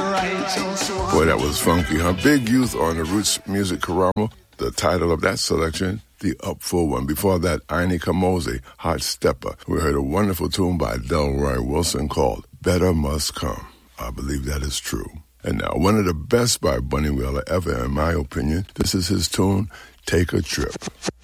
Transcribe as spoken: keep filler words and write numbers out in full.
Boy, that was funky, huh? Big Youth on the Roots Music Karamo. The title of that selection, The Up For One. Before that, Iny Kamoze, Hot Stepper. We heard a wonderful tune by Delroy Wilson called Better Must Come. I believe that is true. And now, one of the best by Bunny Wailer ever, in my opinion. This is his tune, Take a Trip.